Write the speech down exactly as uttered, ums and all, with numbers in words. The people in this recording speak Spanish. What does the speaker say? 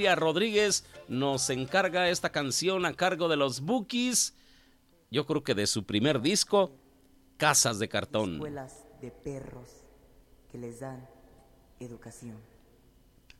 Cecilia Rodríguez nos encarga esta canción a cargo de los Bukis, yo creo que de su primer disco, Casas de Cartón. Escuelas de perros que les dan educación.